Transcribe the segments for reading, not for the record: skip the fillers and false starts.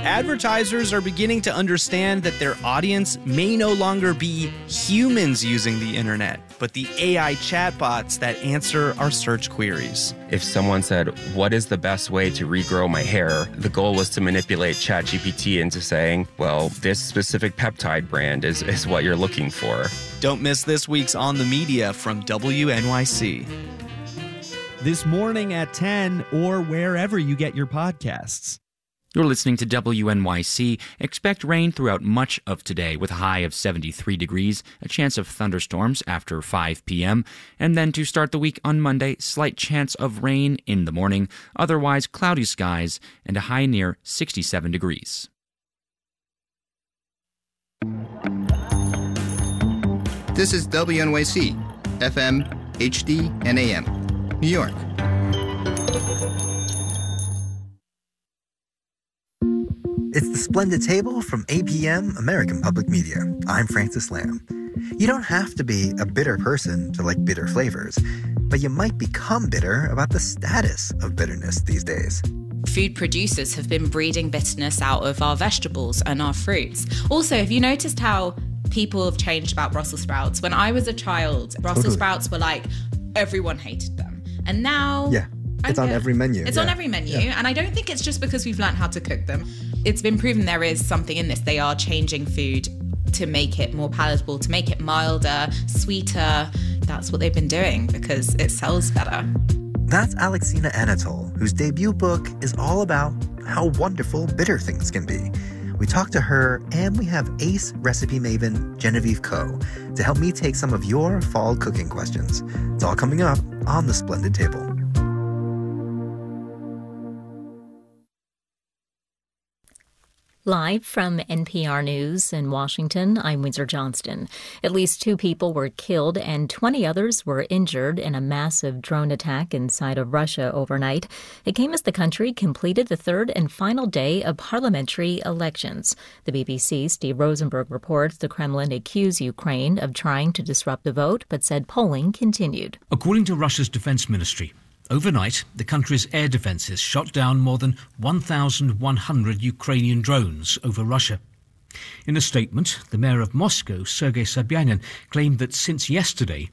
Advertisers are beginning to understand that their audience may no longer be humans using the internet, but the AI chatbots that answer our search queries. If someone said, what is the best way to regrow my hair? The goal was to manipulate ChatGPT into saying, well, this specific peptide brand is what you're looking for. Don't miss this week's On the Media from WNYC. This morning at 10 or wherever you get your podcasts. You're listening to WNYC. Expect rain throughout much of today with a high of 73 degrees, a chance of thunderstorms after 5 p.m., and then to start the week on Monday, slight chance of rain in the morning, otherwise cloudy skies, and a high near 67 degrees. This is WNYC, FM, HD, and AM, New York. It's the Splendid Table from APM, American Public Media. I'm Francis Lamb. You don't have to be a bitter person to like bitter flavors, but you might become bitter about the status of bitterness these days. Food producers have been breeding bitterness out of our vegetables and our fruits. Also, have you noticed how people have changed about Brussels sprouts? When I was a child, Brussels sprouts were like, everyone hated them. And now... Yeah, it's on every menu. It's on every menu. Yeah. And I don't think it's just because we've learned how to cook them. It's been proven there is something in this. They are changing food to make it more palatable, to make it milder, sweeter. That's what they've been doing because it sells better. That's Alexina Anatol, whose debut book is all about how wonderful bitter things can be. We talked to her, and we have ace recipe maven Genevieve Ko to help me take some of your fall cooking questions. It's all coming up on The Splendid Table. Live from NPR News in Washington, I'm Windsor Johnston. At least 2 people were killed and 20 others were injured in a massive drone attack inside of Russia overnight. It came as the country completed the third and final day of parliamentary elections. The BBC's Steve Rosenberg reports the Kremlin accused Ukraine of trying to disrupt the vote, but said polling continued. According to Russia's defense ministry, overnight, the country's air defenses shot down more than 1,100 Ukrainian drones over Russia. In a statement, the mayor of Moscow, Sergei Sobyanin, claimed that since yesterday,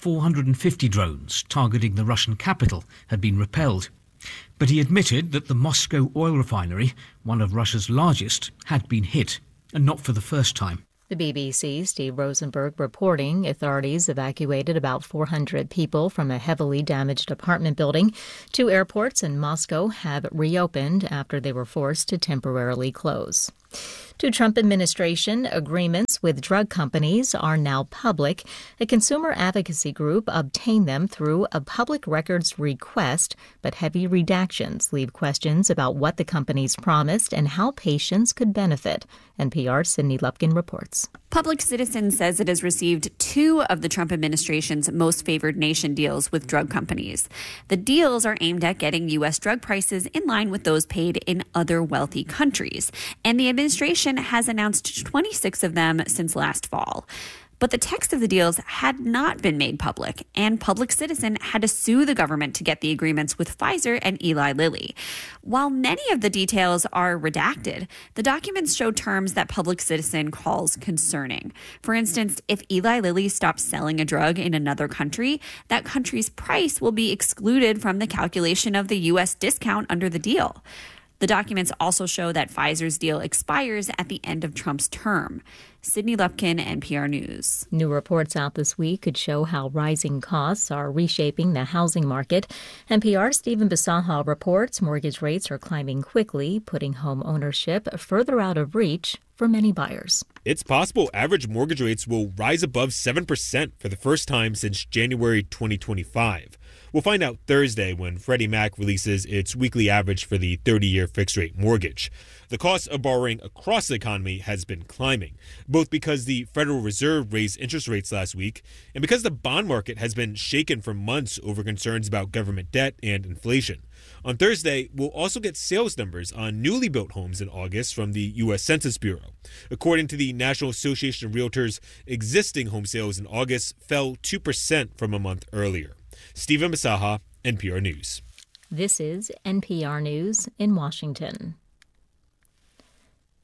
450 drones targeting the Russian capital had been repelled. But he admitted that the Moscow oil refinery, one of Russia's largest, had been hit, and not for the first time. The BBC's Steve Rosenberg reporting authorities evacuated about 400 people from a heavily damaged apartment building. 2 airports in Moscow have reopened after they were forced to temporarily close. 2 Trump administration agreements with drug companies are now public. A consumer advocacy group obtained them through a public records request, but heavy redactions leave questions about what the companies promised and how patients could benefit. NPR's Sydney Lupkin reports. Public Citizen says it has received 2 of the Trump administration's most favored nation deals with drug companies. The deals are aimed at getting U.S. drug prices in line with those paid in other wealthy countries. And the administration has announced 26 of them since last fall. But the text of the deals had not been made public, and Public Citizen had to sue the government to get the agreements with Pfizer and Eli Lilly. While many of the details are redacted, the documents show terms that Public Citizen calls concerning. For instance, if Eli Lilly stops selling a drug in another country, that country's price will be excluded from the calculation of the U.S. discount under the deal. The documents also show that Pfizer's deal expires at the end of Trump's term. Sydney Lupkin, NPR News. New reports out this week could show how rising costs are reshaping the housing market. NPR's Stephen Bisaha reports mortgage rates are climbing quickly, putting home ownership further out of reach for many buyers. It's possible average mortgage rates will rise above 7% for the first time since January 2025. We'll find out Thursday when Freddie Mac releases its weekly average for the 30-year fixed-rate mortgage. The cost of borrowing across the economy has been climbing, both because the Federal Reserve raised interest rates last week and because the bond market has been shaken for months over concerns about government debt and inflation. On Thursday, we'll also get sales numbers on newly built homes in August from the U.S. Census Bureau. According to the National Association of Realtors, existing home sales in August fell 2% from a month earlier. Stephen Bisaha, NPR News. This is NPR News in Washington.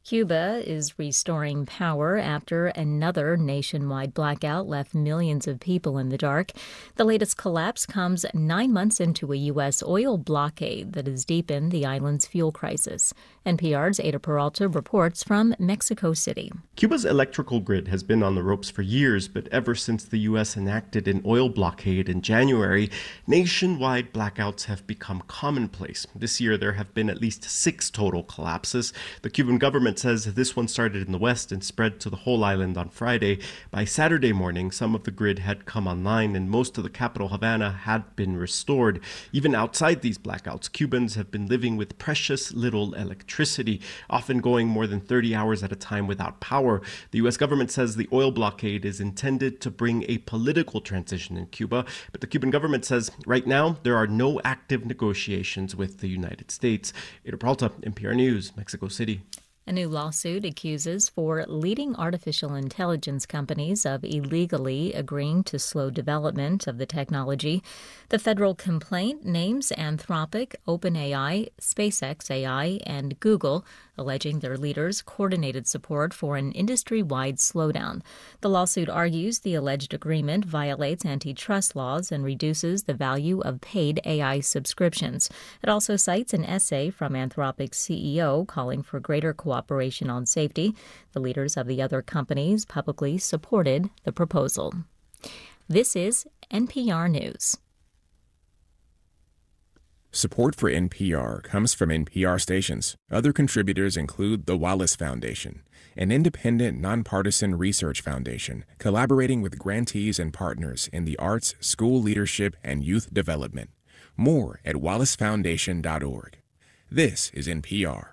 Cuba is restoring power after another nationwide blackout left millions of people in the dark. The latest collapse comes 9 months into a U.S. oil blockade that has deepened the island's fuel crisis. NPR's Ada Peralta reports from Mexico City. Cuba's electrical grid has been on the ropes for years, but ever since the U.S. enacted an oil blockade in January, nationwide blackouts have become commonplace. This year, there have been at least 6 total collapses. The Cuban government says this one started in the west and spread to the whole island on Friday. By Saturday morning, some of the grid had come online and most of the capital, Havana, had been restored. Even outside these blackouts, Cubans have been living with precious little electricity, often going more than 30 hours at a time without power. The U.S. government says the oil blockade is intended to bring a political transition in Cuba, but the Cuban government says right now there are no active negotiations with the United States. Ada Peralta, NPR News, Mexico City. A new lawsuit accuses 4 leading artificial intelligence companies of illegally agreeing to slow development of the technology. The federal complaint names Anthropic, OpenAI, SpaceX AI, and Google, alleging their leaders coordinated support for an industry-wide slowdown. The lawsuit argues the alleged agreement violates antitrust laws and reduces the value of paid AI subscriptions. It also cites an essay from Anthropic's CEO calling for greater cooperation on safety. The leaders of the other companies publicly supported the proposal. This is NPR News. Support for NPR comes from NPR stations. Other contributors include the Wallace Foundation, an independent, nonpartisan research foundation collaborating with grantees and partners in the arts, school leadership, and youth development. More at wallacefoundation.org. This is NPR.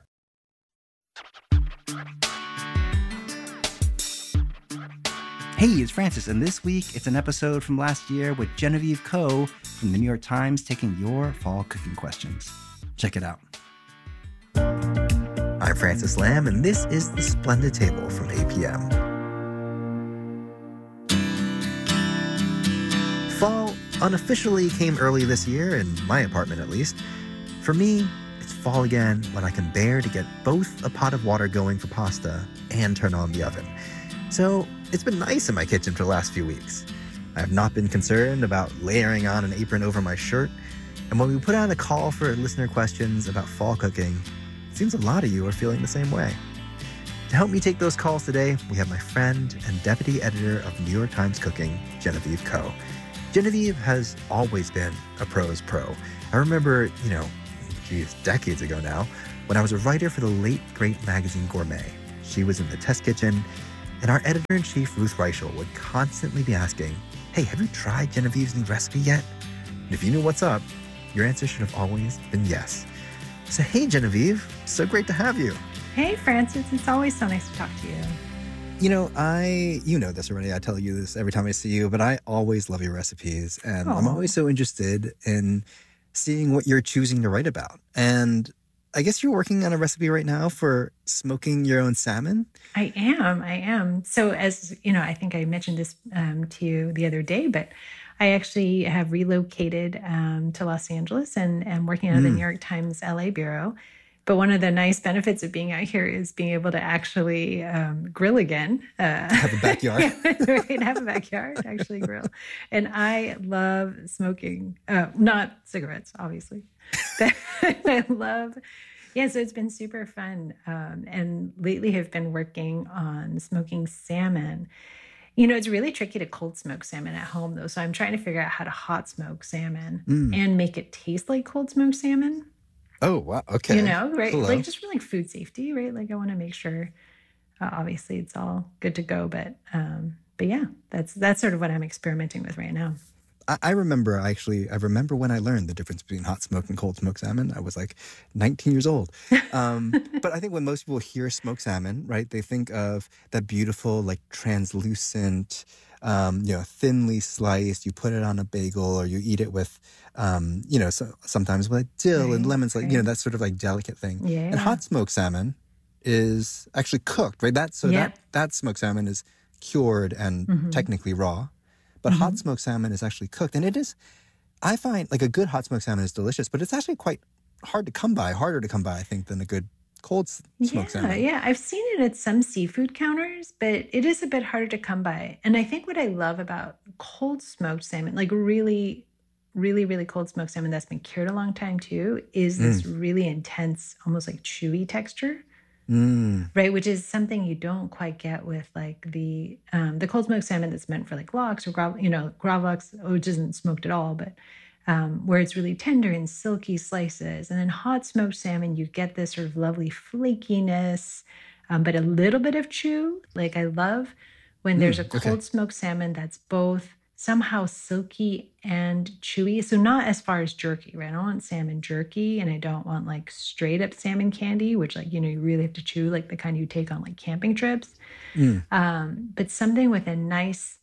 Hey, it's Francis, and this week it's an episode from last year with Genevieve Ko from the New York Times taking your fall cooking questions. Check it out. I'm Francis Lamb, and this is The Splendid Table from APM. Fall unofficially came early this year, in my apartment at least. For me, it's fall again when I can bear to get both a pot of water going for pasta and turn on the oven. So it's been nice in my kitchen for the last few weeks. I have not been concerned about layering on an apron over my shirt. And when we put out a call for listener questions about fall cooking, it seems a lot of you are feeling the same way. To help me take those calls today, we have my friend and deputy editor of New York Times Cooking, Genevieve Ko. Genevieve has always been a pro's pro. I remember, decades ago now, when I was a writer for the late, great magazine Gourmet. She was in the test kitchen, and our editor-in-chief, Ruth Reichel, would constantly be asking, hey, have you tried Genevieve's new recipe yet? And if you knew what's up, your answer should have always been yes. So hey, Genevieve, so great to have you. Hey, Francis, it's always so nice to talk to you. You know this already, I tell you this every time I see you, but I always love your recipes, and I'm always so interested in seeing what you're choosing to write about. And I guess you're working on a recipe right now for smoking your own salmon? I am. So as you know, I think I mentioned this to you the other day, but I actually have relocated to Los Angeles and am working out of the New York Times LA bureau. But one of the nice benefits of being out here is being able to actually grill again. Have a backyard. Right, have a backyard, actually grill. And I love smoking, not cigarettes, obviously. But I love, so it's been super fun. And lately have been working on smoking salmon. It's really tricky to cold smoke salmon at home, though. So I'm trying to figure out how to hot smoke salmon and make it taste like cold smoked salmon. Oh, wow. Okay. Right? Hello. Like just for like food safety, right? Like I want to make sure, obviously it's all good to go, but yeah, that's sort of what I'm experimenting with right now. I remember when I learned the difference between hot smoked and cold smoked salmon. I was like 19 years old. But I think when most people hear smoked salmon, right, they think of that beautiful, like translucent, thinly sliced, you put it on a bagel or you eat it with, sometimes with dill and lemons, that sort of like delicate thing. Yeah. And hot smoked salmon is actually cooked, right? That smoked salmon is cured and technically raw. But hot smoked salmon is actually cooked. And it is, I find, like a good hot smoked salmon is delicious, but it's actually quite harder to come by, I think, than a good cold smoked salmon. Yeah, I've seen it at some seafood counters, but it is a bit harder to come by. And I think what I love about cold smoked salmon, like really, really, really cold smoked salmon that's been cured a long time too, is this really intense, almost like chewy texture. Right, which is something you don't quite get with like the cold smoked salmon that's meant for like lox or gravlax, which isn't smoked at all, but where it's really tender and silky slices. And then hot smoked salmon, you get this sort of lovely flakiness, but a little bit of chew. Like I love when there's a cold smoked salmon that's both somehow silky and chewy. So not as far as jerky, right? I don't want salmon jerky, and I don't want like straight up salmon candy, which like, you really have to chew, like the kind you take on like camping trips. But something with a nice,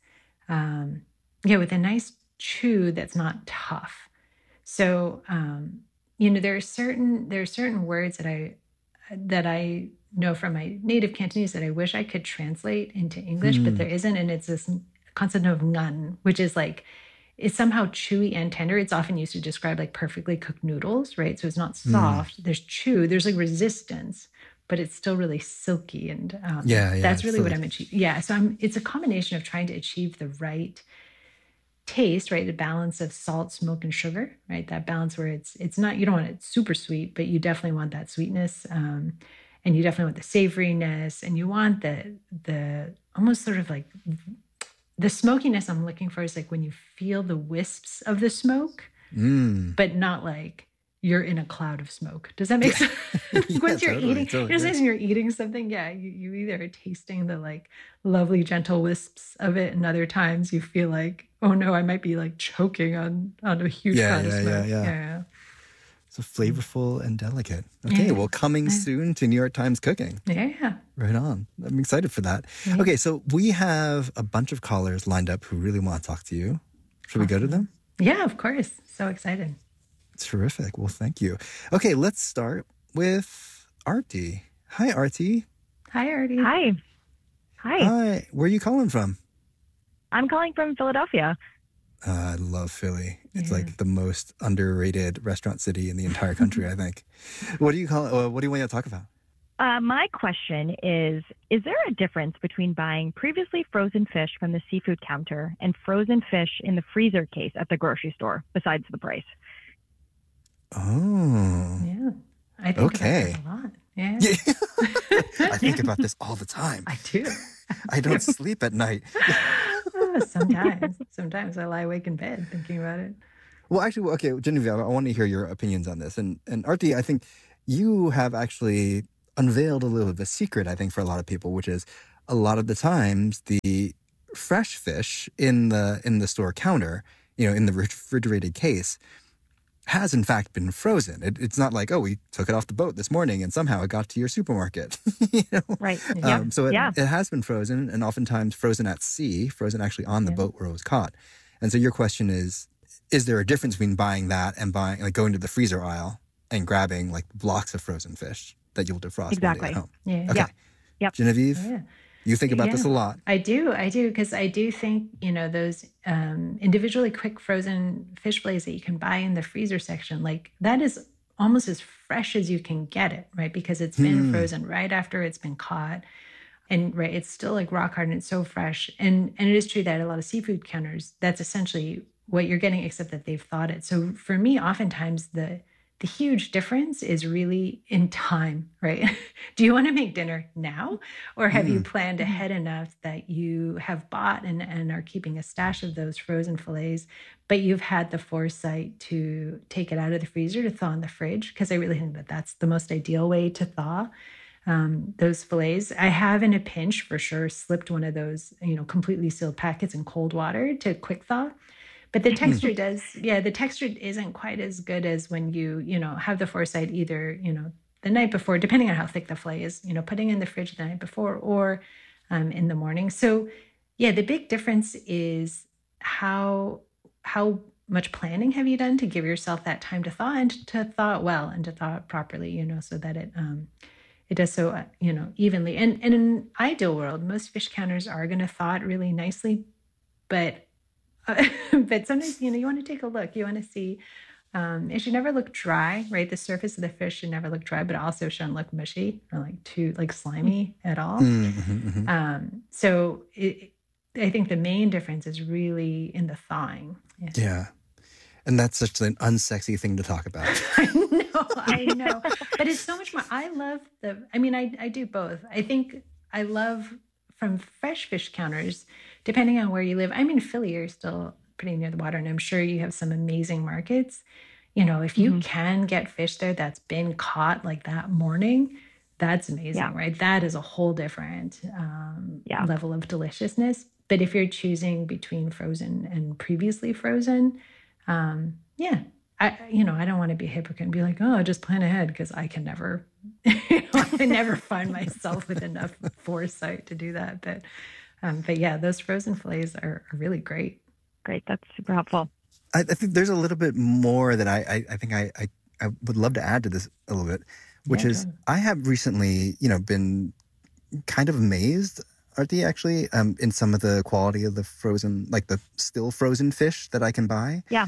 with a nice chew that's not tough. So, there are certain words that I know from my native Cantonese that I wish I could translate into English, but there isn't. And it's this concept of ngan, which is like, it's somehow chewy and tender. It's often used to describe like perfectly cooked noodles, right? So it's not soft. There's chew, there's like resistance, but it's still really silky. And that's really what I'm achieving. Yeah. So it's a combination of trying to achieve the right taste, right? The balance of salt, smoke, and sugar, right? That balance where it's not, you don't want it super sweet, but you definitely want that sweetness. And you definitely want the savoriness, and you want the almost sort of like the smokiness I'm looking for is like when you feel the wisps of the smoke, but not like you're in a cloud of smoke. Does that make sense? Once you're eating, you're eating something, you either are tasting the like lovely gentle wisps of it, and other times you feel like, oh no, I might be like choking on a huge cloud of smoke. Yeah. So flavorful and delicate. Okay, well, coming soon to New York Times Cooking. Yeah. Right on. I'm excited for that. Yeah. Okay, so we have a bunch of callers lined up who really want to talk to you. Should we go to them? Yeah, of course. So excited. Terrific. Well, thank you. Okay, let's start with Artie. Hi, Artie. Hi, Artie. Hi. Where are you calling from? I'm calling from Philadelphia. I love Philly. It's like the most underrated restaurant city in the entire country, I think. What do you want to talk about? My question is there a difference between buying previously frozen fish from the seafood counter and frozen fish in the freezer case at the grocery store, besides the price? Oh. Yeah. I think about that a lot. Yeah. I think about this all the time. I do. I don't sleep at night. Sometimes I lie awake in bed thinking about it. Well, actually, okay, Genevieve, I want to hear your opinions on this. And Artie, I think you have actually unveiled a little bit of a secret, I think, for a lot of people, which is a lot of the times the fresh fish in the store counter, in the refrigerated case, has in fact been frozen. It's not like, we took it off the boat this morning and somehow it got to your supermarket. Right. So it has been frozen, and oftentimes frozen at sea, frozen actually on the boat where it was caught. And so your question is there a difference between buying that and going to the freezer aisle and grabbing like blocks of frozen fish that you'll defrost one day at home? Yeah. Okay. Yep. Genevieve? Yeah. You think about this a lot. I do, because I do think, those individually quick frozen fish fillets that you can buy in the freezer section, like that is almost as fresh as you can get it, right? Because it's been frozen right after it's been caught. And right, it's still like rock hard and it's so fresh. And it is true that a lot of seafood counters, that's essentially what you're getting, except that they've thawed it. So for me, oftentimes the huge difference is really in time, right? Do you want to make dinner now? Or have you planned ahead enough that you have bought and are keeping a stash of those frozen fillets, but you've had the foresight to take it out of the freezer to thaw in the fridge? Because I really think that that's the most ideal way to thaw those fillets. I have, in a pinch, for sure, slipped one of those, completely sealed packets in cold water to quick thaw. But the texture the texture isn't quite as good as when you have the foresight either, the night before, depending on how thick the fillet is, putting in the fridge the night before or in the morning. So the big difference is how much planning have you done to give yourself that time to thaw, and to thaw it well and to thaw it properly, so that it does so, evenly. And in an ideal world, most fish counters are going to thaw it really nicely, but sometimes, you want to take a look. You want to see, It should never look dry, right? The surface of the fish should never look dry, but it also shouldn't look mushy or like too like slimy at all. So I think the main difference is really in the thawing. Yeah. And that's such an unsexy thing to talk about. I know. But it's so much more. I do both. I think I love from fresh fish counters, depending on where you live. I'm in Philly, you're still pretty near the water, and I'm sure you have some amazing markets. You know, if you can get fish there that's been caught like that morning, that's amazing, right? That is a whole different level of deliciousness. But if you're choosing between frozen and previously frozen, I don't want to be a hypocrite and be like, oh, just plan ahead, because I can never, I never find myself with enough foresight to do that. But yeah, those frozen fillets are really great. Great. That's super helpful. I think there's a little bit more that I think I would love to add to this a little bit, which is I have recently, been kind of amazed, Arti, actually, in some of the quality of the frozen, like the still frozen fish that I can buy. Yeah.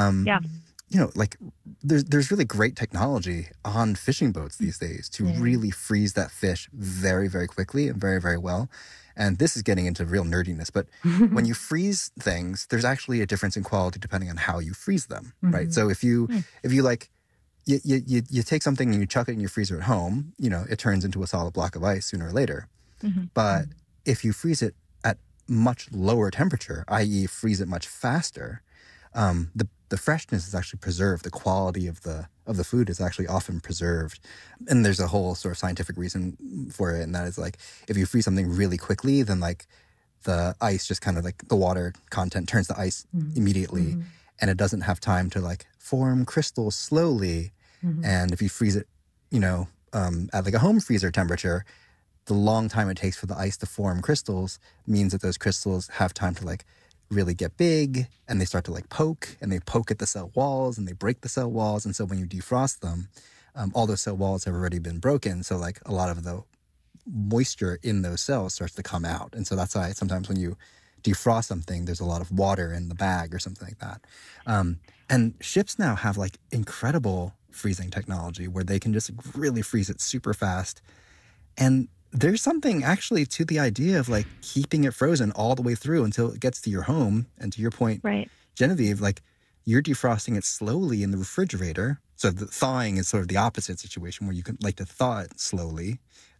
There's really great technology on fishing boats these days to really freeze that fish very, very quickly and very, very well. And this is getting into real nerdiness, but when you freeze things, there's actually a difference in quality depending on how you freeze them, right? So if you like, you take something and you chuck it in your freezer at home, it turns into a solid block of ice sooner or later. But if you freeze it at much lower temperature, i.e. freeze it much faster, the freshness is actually preserved. The quality of the food is actually often preserved. And there's a whole sort of scientific reason for it. And that is like, if you freeze something really quickly, then like the ice just kind of like the water content turns to ice immediately. And it doesn't have time to like form crystals slowly. And if you freeze it, at like a home freezer temperature, the long time it takes for the ice to form crystals means that those crystals have time to like really get big, and they start to like poke, and they poke at the cell walls, and they break the cell walls. And so when you defrost them, all those cell walls have already been broken. So like a lot of the moisture in those cells starts to come out. And so that's why sometimes when you defrost something, there's a lot of water in the bag or something like that. And ships now have like incredible freezing technology where they can just really freeze it super fast. And there's something actually to the idea of like keeping it frozen all the way through until it gets to your home. And to your point, right, Genevieve, like you're defrosting it slowly in the refrigerator. So the thawing is sort of the opposite situation where you can like to thaw it slowly.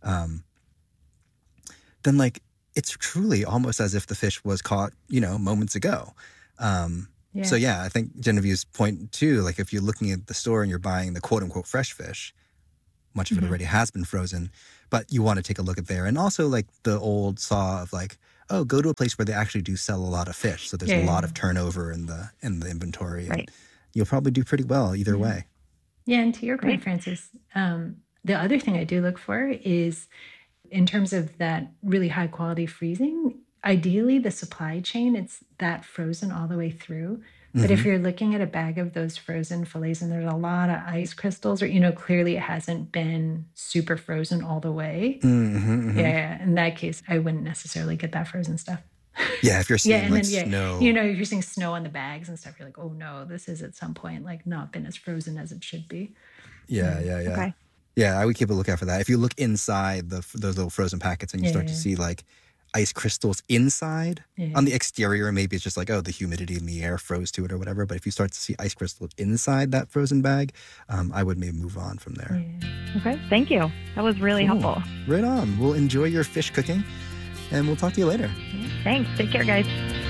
Then like it's truly almost as if the fish was caught, moments ago. So yeah, I think Genevieve's point too, like if you're looking at the store and you're buying the quote unquote fresh fish, much of it already has been frozen, but you want to take a look at there. And also like the old saw of like, oh, go to a place where they actually do sell a lot of fish. So there's a lot of turnover in the inventory. Right. And you'll probably do pretty well either way. Yeah, and to your point, Francis, the other thing I do look for is in terms of that really high quality freezing, ideally the supply chain, it's that frozen all the way through. But if you're looking at a bag of those frozen fillets and there's a lot of ice crystals or, clearly it hasn't been super frozen all the way. Yeah, in that case, I wouldn't necessarily get that frozen stuff. Yeah, if you're seeing snow. If you're seeing snow on the bags and stuff, you're like, oh no, this is at some point like not been as frozen as it should be. Yeah. Okay. Yeah, I would keep a lookout for that. If you look inside those little frozen packets and you start to see like ice crystals inside. On the exterior, maybe it's just like, oh, the humidity in the air froze to it or whatever. But if you start to see ice crystals inside that frozen bag, I would maybe move on from there. Okay, thank you. That was really helpful. Right on. We'll enjoy your fish cooking, and we'll talk to you later. Thanks. Take care, guys.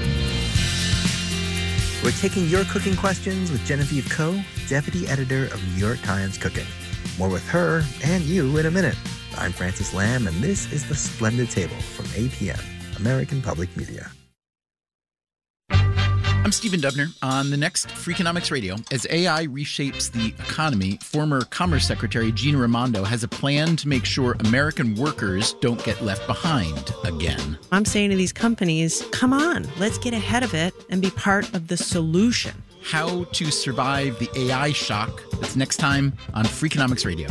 We're taking your cooking questions with Genevieve Ko, Deputy Editor of New York Times Cooking. More with her and you in a minute. I'm Francis Lamb, and this is The Splendid Table from APM, American Public Media. I'm Stephen Dubner. On the next Freakonomics Radio, as AI reshapes the economy, former Commerce Secretary Gina Raimondo has a plan to make sure American workers don't get left behind again. I'm saying to these companies, come on, let's get ahead of it and be part of the solution. How to survive the AI shock. That's next time on Freakonomics Radio.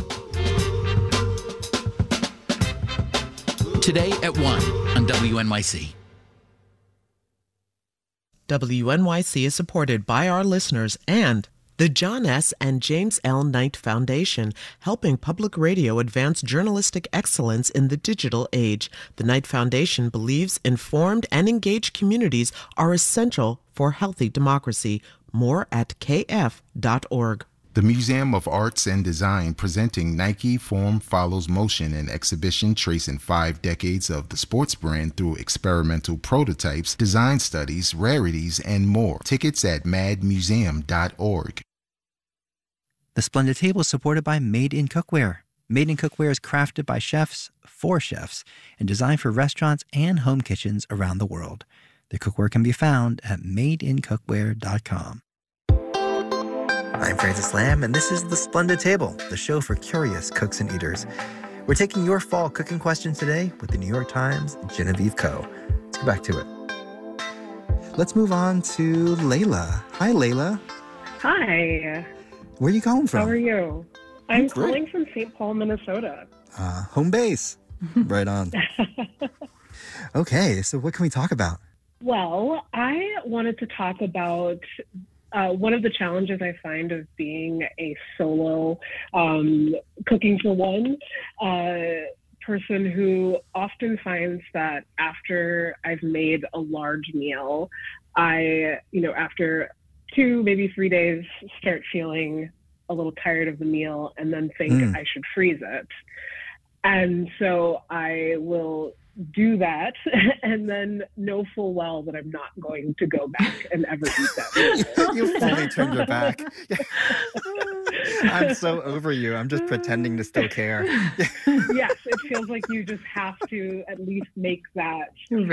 Today at 1 on WNYC. WNYC is supported by our listeners and The John S. and James L. Knight Foundation, helping public radio advance journalistic excellence in the digital age. The Knight Foundation believes informed and engaged communities are essential for healthy democracy. More at kf.org. The Museum of Arts and Design presenting Nike Form Follows Motion, an exhibition tracing 5 decades of the sports brand through experimental prototypes, design studies, rarities, and more. Tickets at madmuseum.org. The Splendid Table is supported by Made in Cookware. Made in Cookware is crafted by chefs for chefs and designed for restaurants and home kitchens around the world. The cookware can be found at madeincookware.com. I'm Francis Lamb, and this is The Splendid Table, the show for curious cooks and eaters. We're taking your fall cooking questions today with the New York Times' Genevieve Ko. Let's get back to it. Let's move on to Layla. Hi, Layla. Hi. Where are you calling from? How are you? I'm calling from St. Paul, Minnesota. Home base. Right on. Okay, so what can we talk about? Well, I wanted to talk about one of the challenges I find of being a solo cooking for one person who often finds that after I've made a large meal, after 2, maybe 3 days, start feeling a little tired of the meal and then think I should freeze it. And so I will do that and then know full well that I'm not going to go back and ever eat that. You fully turned your back. I'm so over you. I'm just pretending to still care. Yes, it feels like you just have to at least make that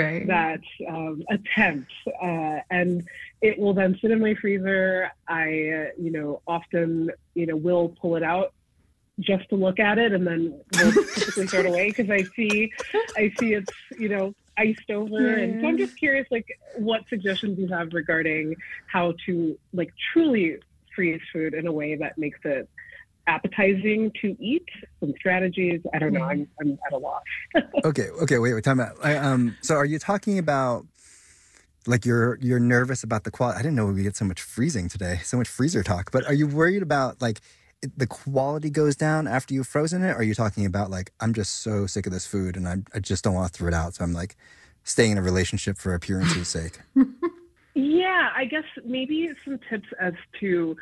attempt, and it will then sit in my freezer. I, often, will pull it out just to look at it, and then we'll typically throw it away because I see it's, iced over. And so I'm just curious, what suggestions you have regarding how to, truly freeze food in a way that makes it appetizing to eat, some strategies. I don't know. I'm at a loss. Okay. Wait, time out. So are you talking about, you're nervous about the quality? I didn't know we get so much freezing today, so much freezer talk. But are you worried about, the quality goes down after you've frozen it? Or are you talking about I'm just so sick of this food and I just don't want to throw it out, so I'm staying in a relationship for appearance's sake? Yeah, I guess maybe some tips as to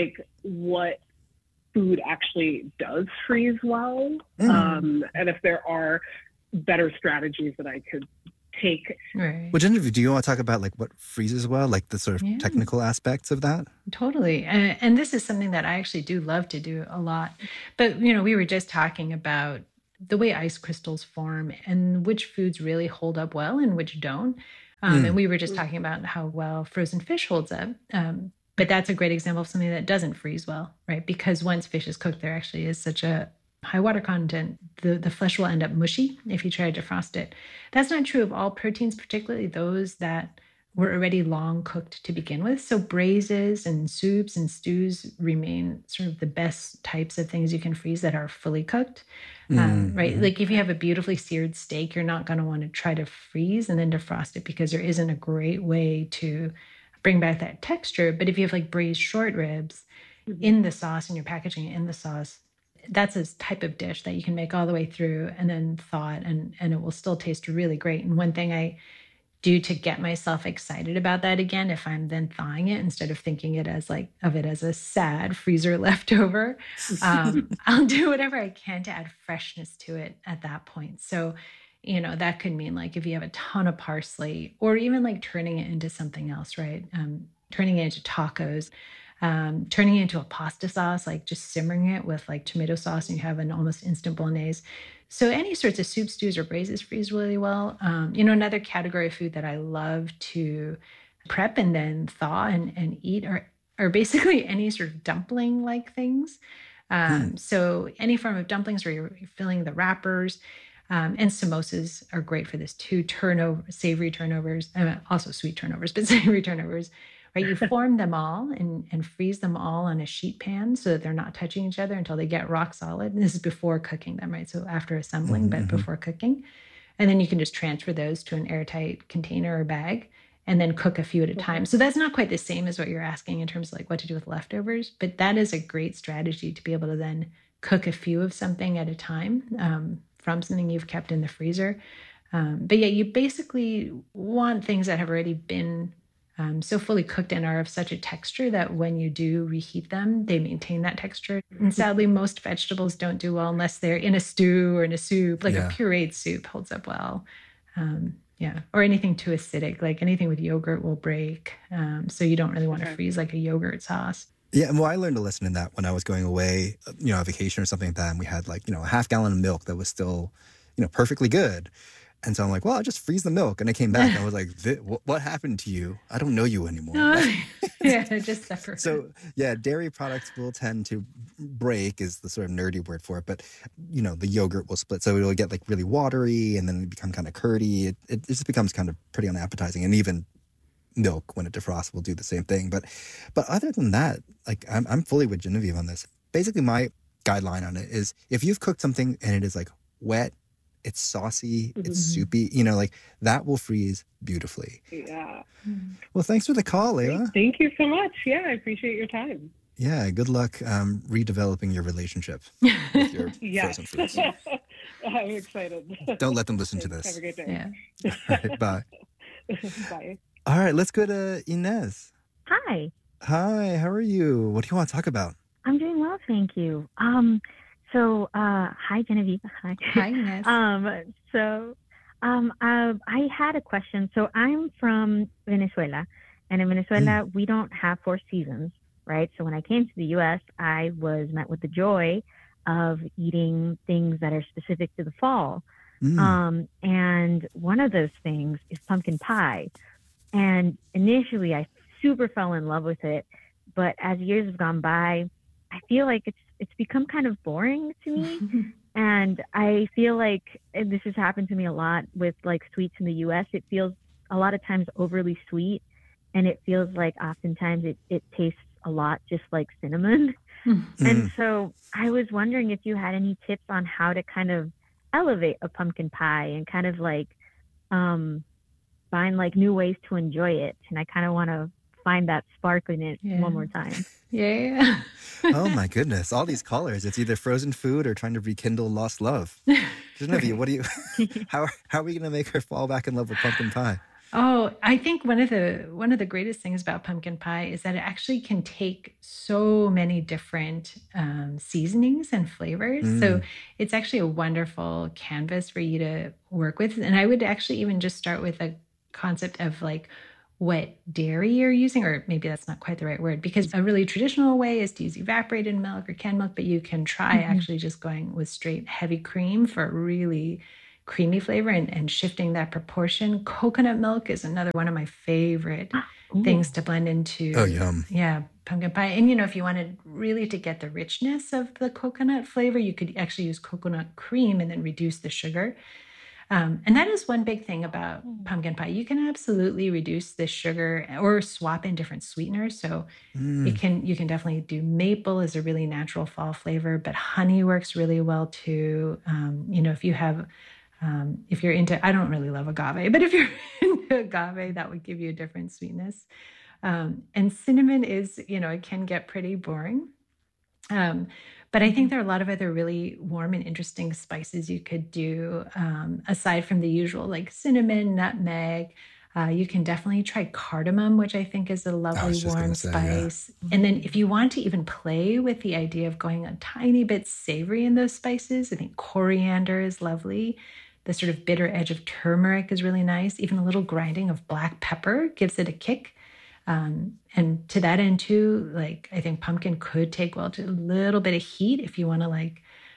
what food actually does freeze well, and if there are better strategies that I could take. Right. Well, Genevieve, do you want to talk about what freezes well, the sort of technical aspects of that? Totally. And this is something that I actually do love to do a lot. But, we were just talking about the way ice crystals form and which foods really hold up well and which don't. And we were just talking about how well frozen fish holds up. But that's a great example of something that doesn't freeze well, right? Because once fish is cooked, there actually is such a high water content, the flesh will end up mushy if you try to defrost it. That's not true of all proteins, particularly those that were already long cooked to begin with. So braises and soups and stews remain sort of the best types of things you can freeze that are fully cooked, right? If you have a beautifully seared steak, you're not going to want to try to freeze and then defrost it because there isn't a great way to bring back that texture. But if you have braised short ribs in the sauce and you're packaging it in the sauce, that's a type of dish that you can make all the way through and then thaw it, and it will still taste really great. And one thing I do to get myself excited about that again, if I'm then thawing it instead of thinking it as of it as a sad freezer leftover, I'll do whatever I can to add freshness to it at that point. So, that could mean if you have a ton of parsley, or even turning it into something else, right? Turning it into tacos. Turning it into a pasta sauce, just simmering it with tomato sauce, and you have an almost instant bolognese. So any sorts of soup, stews, or braises freeze really well. Another category of food that I love to prep and then thaw and eat are basically any sort of dumpling-like things. So any form of dumplings where you're filling the wrappers, and samosas are great for this too. Savory turnovers, also sweet turnovers, but savory turnovers. Right, you form them all and freeze them all on a sheet pan so that they're not touching each other until they get rock solid. And this is before cooking them, right? So after assembling, but before cooking. And then you can just transfer those to an airtight container or bag and then cook a few at a time. So that's not quite the same as what you're asking in terms of like what to do with leftovers, but that is a great strategy to be able to then cook a few of something at a time from something you've kept in the freezer. But yeah, you basically want things that have already been so fully cooked and are of such a texture that when you do reheat them, they maintain that texture. And sadly, most vegetables don't do well unless they're in a stew or in a soup. Like a pureed soup holds up well. Or anything too acidic, like anything with yogurt will break. So you don't really want to freeze like a yogurt sauce. Yeah, well, I learned a lesson in that when I was going away, on vacation or something like that, and we had like, a half gallon of milk that was still, perfectly good. And so I'm like, well, I'll just freeze the milk. And I came back and I was like, what happened to you? I don't know you anymore. Just separate. So, yeah, dairy products will tend to break is the sort of nerdy word for it. But, the yogurt will split. So it'll get like really watery and then become kind of curdy. It just becomes kind of pretty unappetizing. And even milk, when it defrosts, will do the same thing. But other than that, like I'm fully with Genevieve on this. Basically, my guideline on it is if you've cooked something and it is like wet, it's saucy, it's soupy, like that will freeze beautifully. Yeah. Well, thanks for the call, Layla. Thank you so much. Yeah, I appreciate your time. Yeah, good luck redeveloping your relationship with your frozen foods. I'm excited. Don't let them listen to this. Have a good day. Yeah. All right, bye. Bye. All right, let's go to Inez. Hi. Hi, how are you? What do you want to talk about? I'm doing well, thank you. Hi, Genevieve. Hi. Hi, Inez. I had a question. So I'm from Venezuela, and in Venezuela, we don't have 4 seasons, right? So when I came to the U.S., I was met with the joy of eating things that are specific to the fall. And one of those things is pumpkin pie. And initially, I super fell in love with it. But as years have gone by, I feel like it's become kind of boring to me. And I feel like, and this has happened to me a lot with like sweets in the US, it feels a lot of times overly sweet. And it feels like oftentimes it tastes a lot just like cinnamon. And so I was wondering if you had any tips on how to kind of elevate a pumpkin pie and kind of like find like new ways to enjoy it. And I kind of want to find that spark in it one more time. Yeah. Oh my goodness. All these callers. It's either frozen food or trying to rekindle lost love. Genevieve, how are we going to make her fall back in love with pumpkin pie? Oh, I think one of the greatest things about pumpkin pie is that it actually can take so many different seasonings and flavors. So it's actually a wonderful canvas for you to work with. And I would actually even just start with a concept of like what dairy you're using, or maybe that's not quite the right word, because a really traditional way is to use evaporated milk or canned milk, but you can try actually just going with straight heavy cream for a really creamy flavor and shifting that proportion. Coconut milk is another one of my favorite things to blend into. Oh, yum. Yeah, pumpkin pie. And, if you wanted really to get the richness of the coconut flavor, you could actually use coconut cream and then reduce the sugar. And that is one big thing about pumpkin pie. You can absolutely reduce the sugar or swap in different sweeteners. So you can definitely do maple is a really natural fall flavor, but honey works really well too. If you have, if you're into, I don't really love agave, but if you're into agave, that would give you a different sweetness. And cinnamon is, it can get pretty boring. But I think there are a lot of other really warm and interesting spices you could do aside from the usual, like cinnamon, nutmeg. You can definitely try cardamom, which I think is a lovely warm spice. Yeah. And then if you want to even play with the idea of going a tiny bit savory in those spices, I think coriander is lovely. The sort of bitter edge of turmeric is really nice. Even a little grinding of black pepper gives it a kick. And to that end too, like I think pumpkin could take well to a little bit of heat if you want to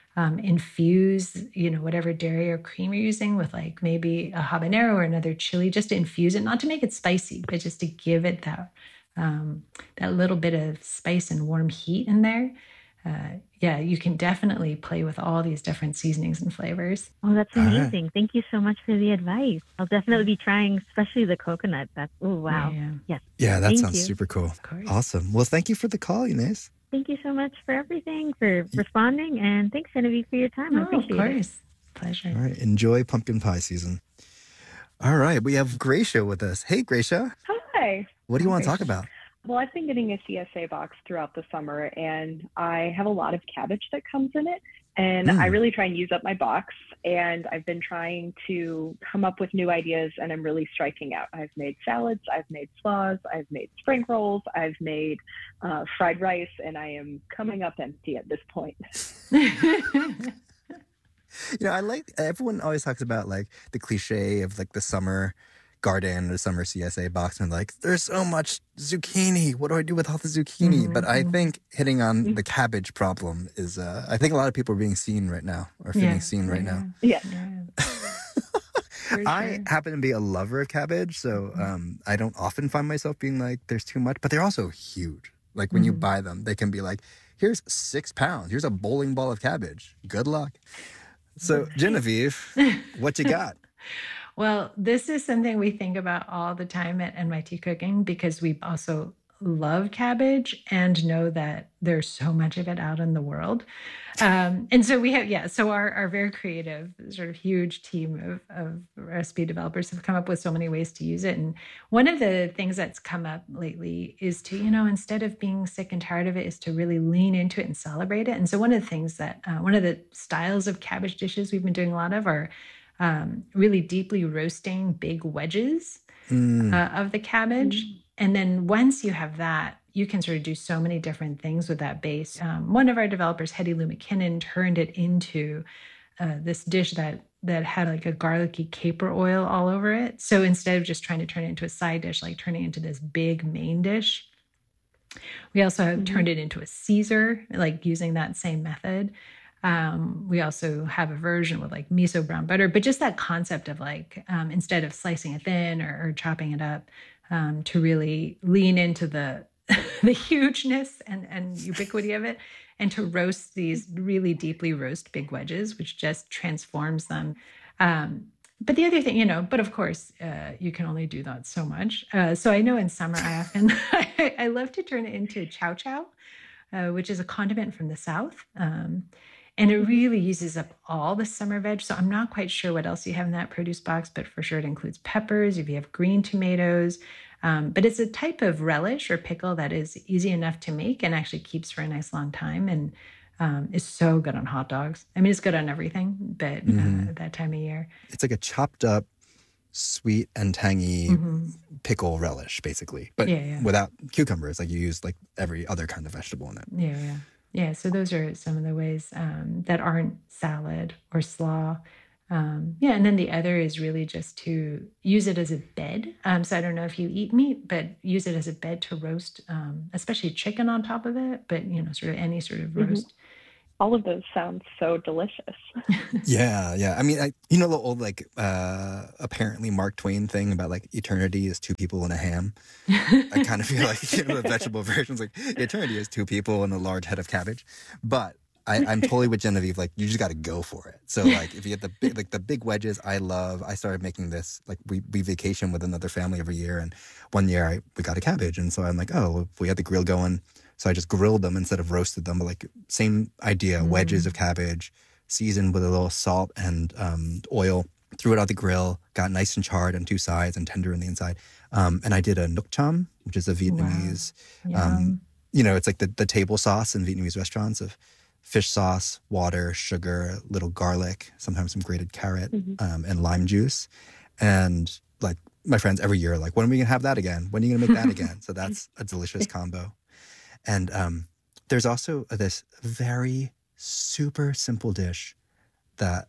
infuse, whatever dairy or cream you're using with like maybe a habanero or another chili, just to infuse it, not to make it spicy, but just to give it that little bit of spice and warm heat in there. You can definitely play with all these different seasonings and flavors. Oh, that's amazing. Thank you so much for the advice. I'll definitely be trying, especially the coconut. Wow. Yeah. Yes. Yeah, that sounds super cool. Awesome. Well, thank you for the call, Inez. Thank you so much for everything, for responding. And thanks, Genevieve, for your time. I appreciate it. Of course. Pleasure. All right. Enjoy pumpkin pie season. All right, we have Gracia with us. Hey, Gracia. Hi. What do you want to talk about? Well, I've been getting a CSA box throughout the summer, and I have a lot of cabbage that comes in it. And I really try and use up my box. And I've been trying to come up with new ideas, and I'm really striking out. I've made salads, I've made slaws, I've made spring rolls, I've made fried rice, and I am coming up empty at this point. I like, everyone always talks about like the cliche of like the summer garden or summer CSA box, and like, there's so much zucchini. What do I do with all the zucchini? But I think hitting on the cabbage problem is, I think a lot of people are being seen right now, or feeling seen right now. Yeah. I happen to be a lover of cabbage, so I don't often find myself being like, there's too much, but they're also huge. Like when you buy them, they can be like, here's 6 pounds. Here's a bowling ball of cabbage. Good luck. So Genevieve, what you got? Well, this is something we think about all the time at NYT Cooking, because we also love cabbage and know that there's so much of it out in the world. And so we have, so our very creative, sort of huge team of recipe developers have come up with so many ways to use it. And one of the things that's come up lately is to, instead of being sick and tired of it, is to really lean into it and celebrate it. And so one of the things that, one of the styles of cabbage dishes we've been doing a lot of are really deeply roasting big wedges of the cabbage. And then once you have that, you can sort of do so many different things with that base. One of our developers, Hetty Lou McKinnon, turned it into this dish that had like a garlicky caper oil all over it. So instead of just trying to turn it into a side dish, like turning it into this big main dish, we also have turned it into a Caesar, like using that same method. We also have a version with like miso brown butter, but just that concept of like, instead of slicing it thin or chopping it up, to really lean into the hugeness and ubiquity of it, and to roast these really deeply roast big wedges, which just transforms them. But the other thing, but of course, you can only do that so much. So I know in summer, I often, I love to turn it into chow chow, which is a condiment from the South. And it really uses up all the summer veg. So I'm not quite sure what else you have in that produce box, but for sure it includes peppers, if you have green tomatoes. But it's a type of relish or pickle that is easy enough to make and actually keeps for a nice long time, and is so good on hot dogs. I mean, it's good on everything, but that time of year. It's like a chopped up, sweet and tangy pickle relish, basically, but without cucumbers. Like you use like every other kind of vegetable in it. Yeah, so those are some of the ways that aren't salad or slaw. And then the other is really just to use it as a bed. So I don't know if you eat meat, but use it as a bed to roast, especially chicken on top of it, but, sort of any sort of roast. All of those sound so delicious. Yeah. I mean, the old, like, apparently Mark Twain thing about, like, eternity is 2 people and a ham. I kind of feel like, the vegetable version's like, eternity is 2 people and a large head of cabbage. But I'm totally with Genevieve. Like, you just got to go for it. So, like, if you get the big wedges, I started making this. Like, we vacation with another family every year. And one year we got a cabbage. And so I'm like, oh, we had the grill going. So I just grilled them instead of roasted them. But like, same idea, wedges of cabbage, seasoned with a little salt and oil. Threw it out the grill, got nice and charred on 2 sides and tender on the inside. And I did a nuoc cham, which is a Vietnamese, it's like the table sauce in Vietnamese restaurants of fish sauce, water, sugar, little garlic, sometimes some grated carrot, and lime juice. And like my friends every year are like, when are we going to have that again? When are you going to make that again? So that's a delicious combo. And there's also this very super simple dish that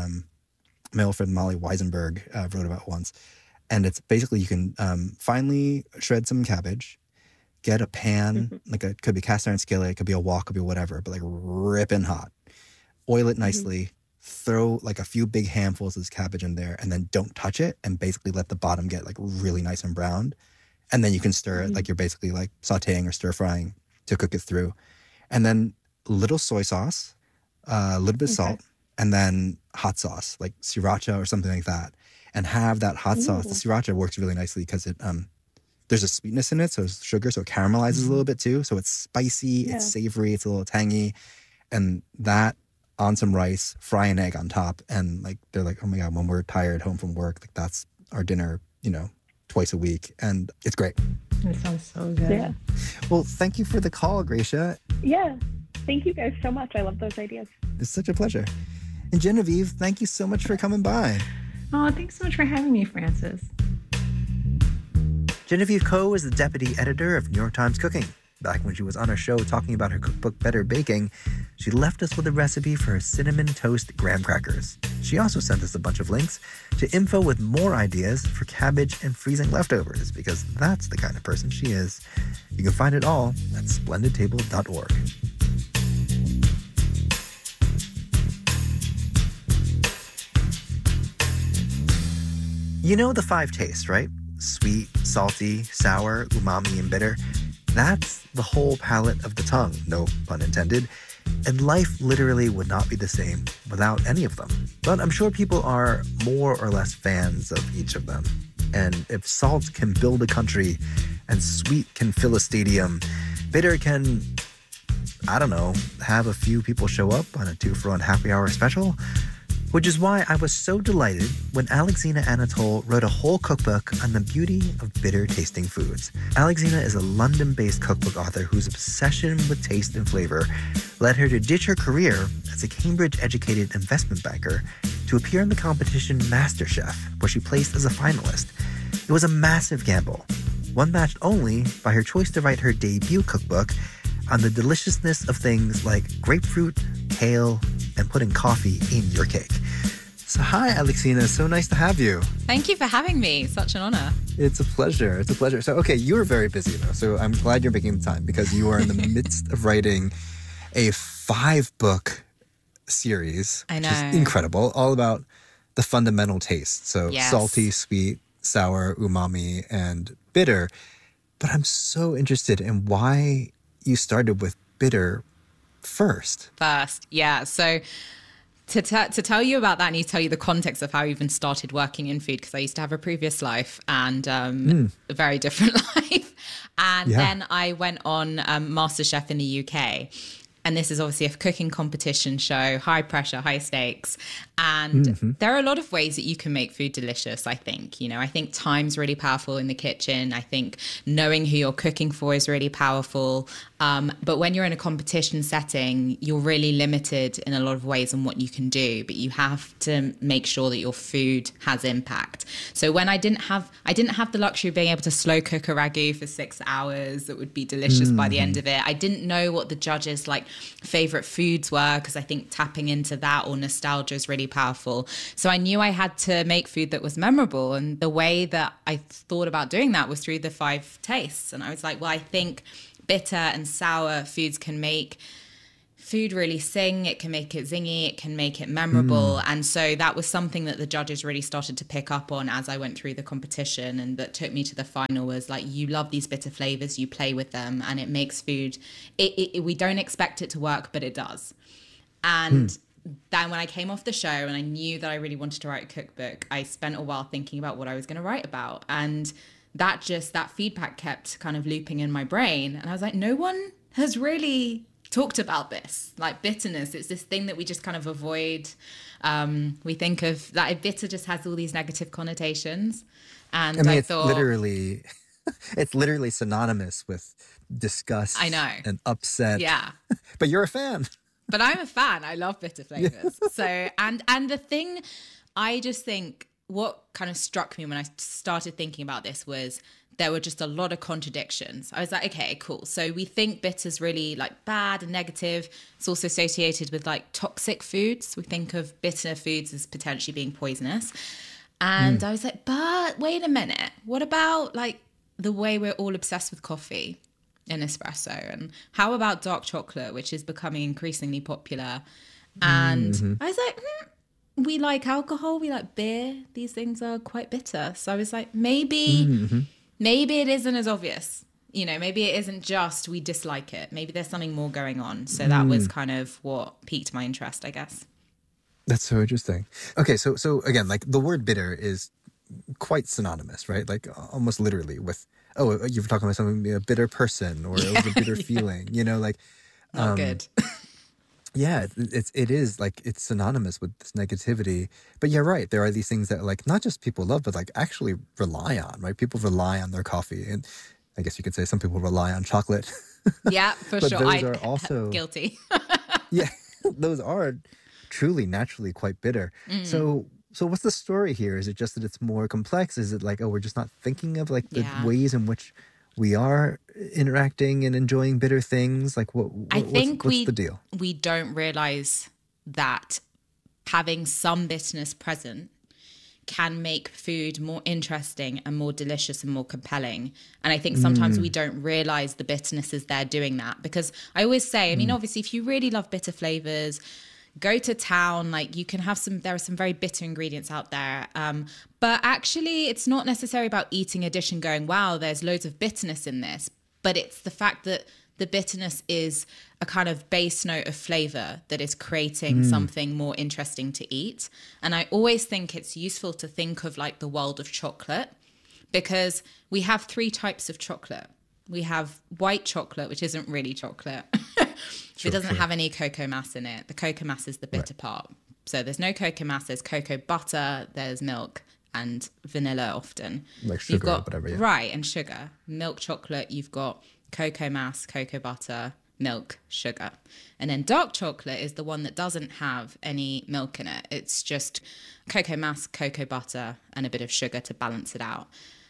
my old friend Molly Weisenberg wrote about once. And it's basically you can finely shred some cabbage, get a pan, like it could be cast iron skillet, it could be a wok, could be whatever, but like ripping hot. Oil it nicely, throw like a few big handfuls of this cabbage in there, and then don't touch it, and basically let the bottom get like really nice and browned. And then you can stir it like you're basically like sauteing or stir frying to cook it through. And then a little soy sauce, a little bit of salt, and then hot sauce, like sriracha or something like that. And have that hot sauce. The sriracha works really nicely because it there's a sweetness in it, so it's sugar, so it caramelizes a little bit too. So it's spicy, it's savory, it's a little tangy. And that on some rice, fry an egg on top. And like they're like, oh my God, when we're tired home from work, like that's our dinner, twice a week. And it's great. It sounds so good. Yeah. Well, thank you for the call, Gracia. Yeah. Thank you guys so much. I love those ideas. It's such a pleasure. And Genevieve, thank you so much for coming by. Oh, thanks so much for having me, Francis. Genevieve Ko is the deputy editor of New York Times Cooking. Back when she was on our show talking about her cookbook Better Baking, she left us with a recipe for her cinnamon toast graham crackers. She also sent us a bunch of links to info with more ideas for cabbage and freezing leftovers, because that's the kind of person she is. You can find it all at splendidtable.org. You know the 5 tastes, right? Sweet, salty, sour, umami, and bitter. That's the whole palate of the tongue, no pun intended. And life literally would not be the same without any of them. But I'm sure people are more or less fans of each of them. And if salt can build a country and sweet can fill a stadium, bitter can, have a few people show up on a 2-for-1 happy hour special. Which is why I was so delighted when Alexina Anatole wrote a whole cookbook on the beauty of bitter tasting foods. Alexina is a London-based cookbook author whose obsession with taste and flavor led her to ditch her career as a Cambridge-educated investment banker to appear in the competition MasterChef, where she placed as a finalist. It was a massive gamble, one matched only by her choice to write her debut cookbook on the deliciousness of things like grapefruit, kale, and putting coffee in your cake. So hi, Alexina. So nice to have you. Thank you for having me. Such an honor. It's a pleasure. It's a pleasure. So, okay, you are very busy, though. So I'm glad you're making the time because you are in the midst of writing a 5-book series. I know. Which is incredible. All about the fundamental taste. So yes. Salty, sweet, sour, umami, and bitter. But I'm so interested in why you started with bitter first. Yeah. So to tell you about that, I need to tell you the context of how I even started working in food, because I used to have a previous life and a very different life. And then I went on MasterChef in the UK. And this is obviously a cooking competition show, high pressure, high stakes. And there are a lot of ways that you can make food delicious, I think. I think time's really powerful in the kitchen. I think knowing who you're cooking for is really powerful. But when you're in a competition setting, you're really limited in a lot of ways on what you can do. But you have to make sure that your food has impact. So when I didn't have the luxury of being able to slow cook a ragu for 6 hours that would be delicious by the end of it. I didn't know what the judges' favorite foods were, because I think tapping into that or nostalgia is really powerful. So I knew I had to make food that was memorable. And the way that I thought about doing that was through the 5 tastes. And I was like, well, I think bitter and sour foods can make food really sing. It can make it zingy. It can make it memorable. And so that was something that the judges really started to pick up on as I went through the competition, and that took me to the final was like, you love these bitter flavors, you play with them, and it makes food, we don't expect it to work, but it does. And then when I came off the show and I knew that I really wanted to write a cookbook, I spent a while thinking about what I was going to write about. And that feedback kept kind of looping in my brain. And I was like, no one has really talked about this, like bitterness. It's this thing that we just kind of avoid. We think of that bitter just has all these negative connotations. And I thought, it's literally synonymous with disgust. I know. And upset. Yeah. But you're a fan. But I'm a fan. I love bitter flavors. Yeah. So, and the thing, I just think what kind of struck me when I started thinking about this was there were just a lot of contradictions. I was like, okay, cool. So we think bitter's really bad and negative. It's also associated with toxic foods. We think of bitter foods as potentially being poisonous. And I was like, but wait a minute. What about the way we're all obsessed with coffee and espresso? And how about dark chocolate, which is becoming increasingly popular? And I was like, we like alcohol, we like beer. These things are quite bitter. So I was like, maybe it isn't as obvious. Maybe it isn't just we dislike it. Maybe there's something more going on. So that was kind of what piqued my interest, I guess. That's so interesting. Okay, so again, the word bitter is quite synonymous, right? Almost literally with, you were talking about something, a bitter person, or it was a bitter feeling, Not good. Yeah, it is like it's synonymous with this negativity. But you're right. There are these things that like not just people love, but like actually rely on, right? People rely on their coffee. And I guess you could say some people rely on chocolate. Yeah, for But sure. those are also guilty. yeah, those are truly naturally quite bitter. Mm. So what's the story here? Is it just that it's more complex? Is it like, oh, we're just not thinking of like the Yeah. ways in which we are interacting and enjoying bitter things? Like I think what's the deal? we don't realize that having some bitterness present can make food more interesting and more delicious and more compelling. And I think sometimes we don't realize the bitterness is there doing that, because I always say, I mean, obviously, if you really love bitter flavors, go to town. Like, you can have there are some very bitter ingredients out there. But actually, it's not necessarily about eating a dish and going, wow, there's loads of bitterness in this. But it's the fact that the bitterness is a kind of base note of flavor that is creating something more interesting to eat. And I always think it's useful to think of like the world of chocolate, because we have 3 types of chocolate. We have white chocolate, which isn't really chocolate. It doesn't have any cocoa mass in it. The cocoa mass is the bitter part. So there's no cocoa mass, there's cocoa butter, there's milk and vanilla often. Like sugar or whatever, yeah. Right, and sugar. Milk chocolate, you've got cocoa mass, cocoa butter, milk, sugar. And then dark chocolate is the one that doesn't have any milk in it. It's just cocoa mass, cocoa butter, and a bit of sugar to balance it out.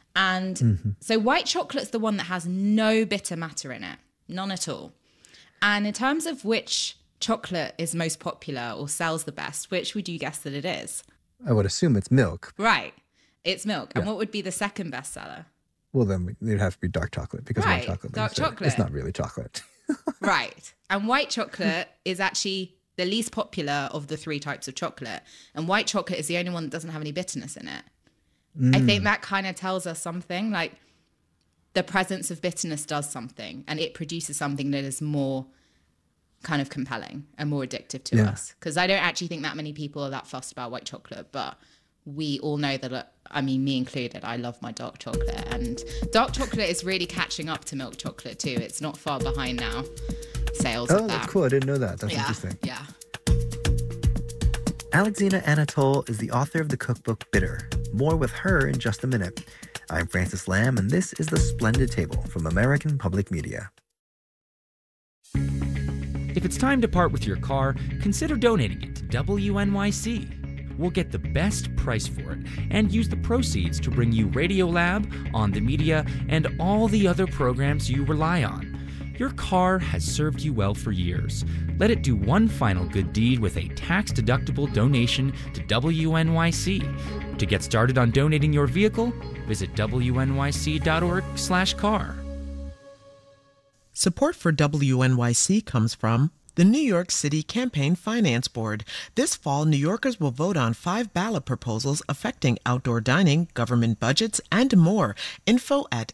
And so white chocolate's the one that has no bitter matter in it, none at all. And in terms of which chocolate is most popular or sells the best, which would you guess that it is? I would assume it's milk. Right, it's milk. Yeah. And what would be the second bestseller? Well, then it'd have to be dark chocolate because Right, white chocolate. dark like you said, chocolate. It's not really chocolate. Right. And white chocolate is actually the least popular of the 3 types of chocolate. And white chocolate is the only one that doesn't have any bitterness in it. I think that kind of tells us something, like the presence of bitterness does something, and it produces something that is more kind of compelling and more addictive to us. Because I don't actually think that many people are that fussed about white chocolate, but we all know that, I mean, me included, I love my dark chocolate. And dark chocolate is really catching up to milk chocolate too. It's not far behind now, sales of Oh, that. that's cool. I didn't know that. That's Yeah, interesting. yeah. Alexina Anatol is the author of the cookbook Bitter. More with her in just a minute. I'm Francis Lamb, and this is The Splendid Table from American Public Media. If it's time to part with your car, consider donating it to WNYC. We'll get the best price for it and use the proceeds to bring you Radiolab, On the Media, and all the other programs you rely on. Your car has served you well for years. Let it do one final good deed with a tax-deductible donation to WNYC. To get started on donating your vehicle, visit wnyc.org/car. Support for WNYC comes from the New York City Campaign Finance Board. This fall, New Yorkers will vote on 5 ballot proposals affecting outdoor dining, government budgets, and more. Info at